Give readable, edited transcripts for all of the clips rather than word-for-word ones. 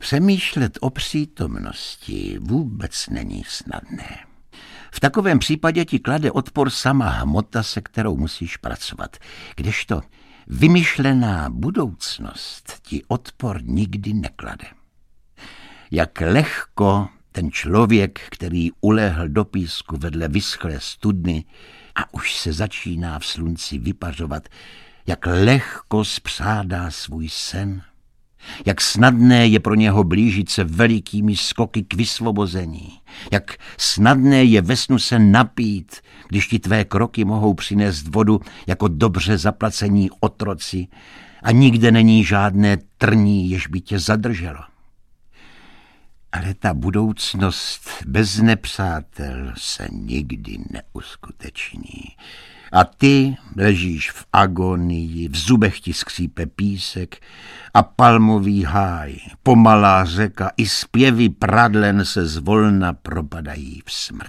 Přemýšlet o přítomnosti vůbec není snadné. V takovém případě ti klade odpor sama hmota, se kterou musíš pracovat, kdežto vymyšlená budoucnost ti odpor nikdy neklade. Jak lehko ten člověk, který ulehl do písku vedle vyschlé studny a už se začíná v slunci vypařovat, jak lehko spřádá svůj sen, jak snadné je pro něho blížit se velikými skoky k vysvobození, jak snadné je ve snu se napít, když ti tvé kroky mohou přinést vodu jako dobře zaplacení otroci a nikde není žádné trní, jež by tě zadrželo. Ale ta budoucnost bez nepřátel se nikdy neuskuteční. A ty ležíš v agonii, v zubech ti skřípe písek a palmový háj, pomalá řeka i zpěvy pradlen se zvolna propadají v smrt.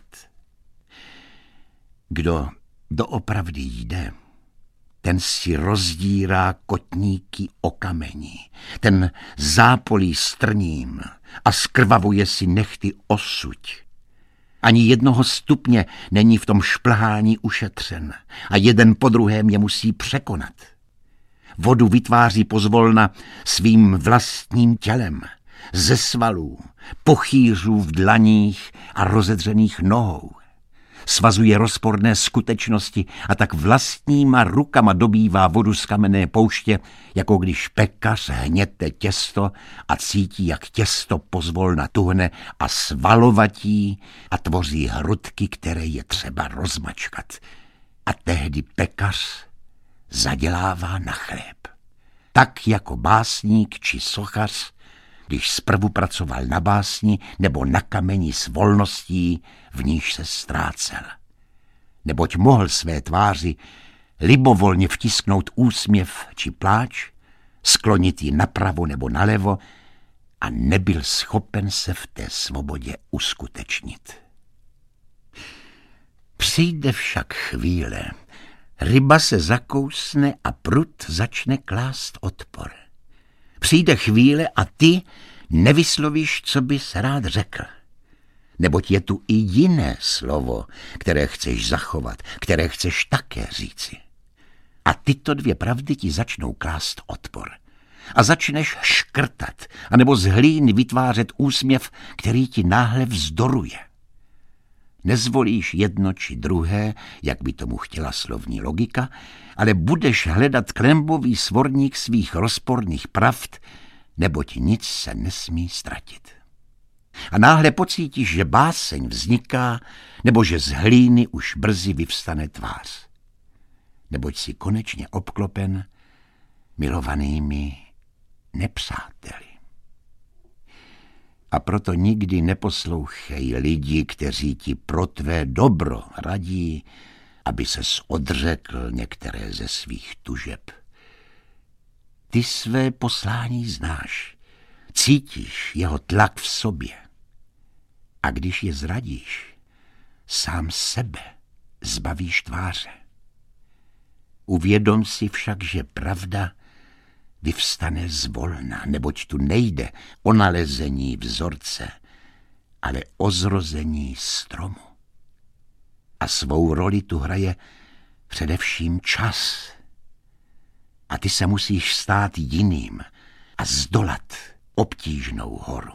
Kdo doopravdy jde, ten si rozdírá kotníky o kamení, ten zápolí strním a skrvavuje si nehty o suď. Ani jednoho stupně není v tom šplhání ušetřen a jeden po druhém je musí překonat. Vodu vytváří pozvolna svým vlastním tělem, ze svalů, pochýřů v dlaních a rozedřených nohou. Svazuje rozporné skutečnosti a tak vlastníma rukama dobývá vodu z kamenné pouště, jako když pekař hněte těsto a cítí, jak těsto pozvolna tuhne a svalovatí a tvoří hrudky, které je třeba rozmačkat. A tehdy pekař zadělává na chléb. Tak jako básník či sochař, když zprvu pracoval na básni nebo na kameni s volností, v níž se ztrácel. Neboť mohl své tváři libovolně vtisknout úsměv či pláč, sklonit ji napravo nebo nalevo a nebyl schopen se v té svobodě uskutečnit. Přijde však chvíle, ryba se zakousne a prut začne klást odpor. Přijde chvíle a ty nevyslovíš, co bys rád řekl. Neboť je tu i jiné slovo, které chceš zachovat, které chceš také říci. A tyto dvě pravdy ti začnou klást odpor. A začneš škrtat, anebo z hlíny vytvářet úsměv, který ti náhle vzdoruje. Nezvolíš jedno či druhé, jak by tomu chtěla slovní logika, ale budeš hledat klembový svorník svých rozporných pravd, neboť nic se nesmí ztratit. A náhle pocítíš, že báseň vzniká, nebo že z hlíny už brzy vyvstane tvář. Neboť si konečně obklopen milovanými nepřáteli. A proto nikdy neposlouchej lidi, kteří ti pro tvé dobro radí, aby ses odřekl některé ze svých tužeb. Ty své poslání znáš, cítíš jeho tlak v sobě. A když je zradíš, sám sebe zbavíš tváře. Uvědom si však, že pravda vyvstane zvolna, neboť tu nejde o nalezení vzorce, ale o zrození stromu. A svou roli tu hraje především čas. A ty se musíš stát jiným a zdolat obtížnou horu.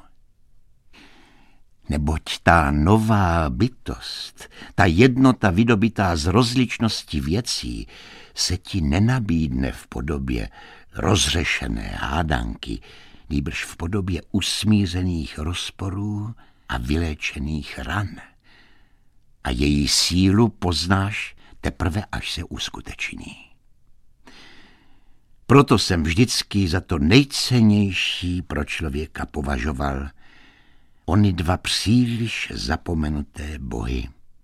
Neboť ta nová bytost, ta jednota vydobitá z rozličnosti věcí, se ti nenabídne v podobě rozřešené hádanky, nýbrž v podobě usmířených rozporů a vyléčených ran. A její sílu poznáš teprve, až se uskuteční. Proto jsem vždycky za to nejcennější pro člověka považoval ony dva příliš zapomenuté bohy.